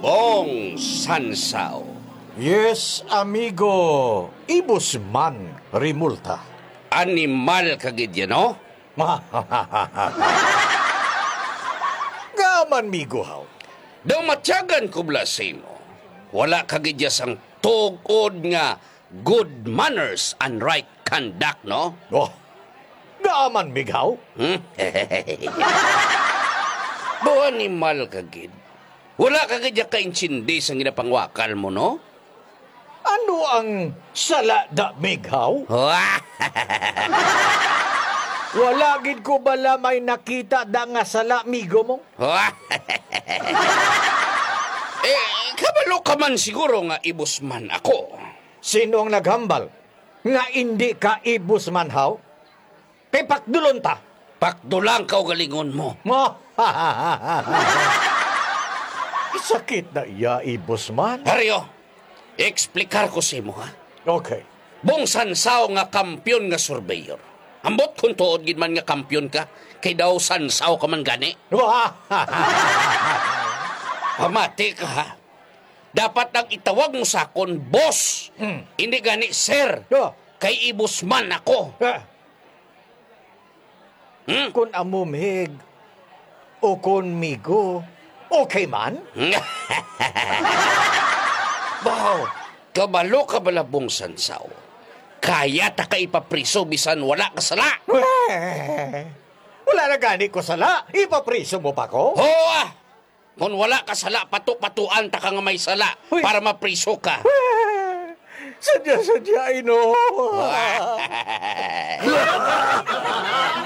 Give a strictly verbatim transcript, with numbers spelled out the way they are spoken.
Bong Sansaw. Yes, amigo. Ibusman Rimulta. Animal kagid yan, no? Gaman, migo, haw. Daw matyagan ko blasino. Wala kagid ya sang tugod nga good manners and right conduct, no? Oh, gaman, migaw. Hmm? Daw animal kagid. Wala kagid ya kaintindi sa ginapangwakal mo, no? Ano ang sala da migaw? Wala gid ko bala may nakita da nga sala, migo mo? Eh, kabalo ka man siguro nga ibusman ako. Sino ang naghambal? Nga hindi ka ibusman, haw? Kay pakdulon ta. Pakdulang ka o galingon mo. Mo. Sakit na iya, ibusman. Haryo, eksplikar ko si mo, ha? Okay. Bong Sansaw nga kampiyon nga surveyor. Ambot kung tuod gid man nga kampiyon ka, kay daw Sansaw ka man gani. Pamati ka, ha? Dapat nang itawag mo sa akon, boss. Mm. Hindi gani, sir. Oh. Kay ibusman ako. Ah. Hmm? Kung amumhig o kung migo, okay man? Bahaw, kabalo ka bala Bong Sansaw. Kaya ta ka ipapriso bisan wala ka sala. Weh, wala na gani ko sala. Ipapriso mo pa ko? Hoa! Kung wala ka sala, patu-patuan ta ka nga may sala Uy. para mapriso ka. Weh, sadya-sadya, ino.